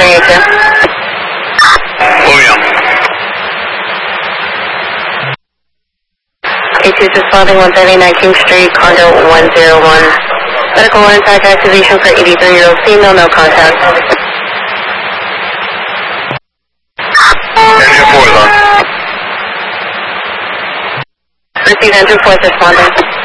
AHM. Moving on. A2 responding 139 King Street, condo 101. Medical 1 attack activation for 83-year-old female, no contact. Engine 4 is on. Receive engine 4 responding.